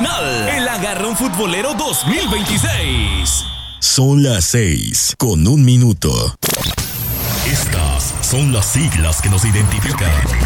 final, el Agarrón Futbolero 2026. Son las 6:01. Estas son las siglas que nos identifican.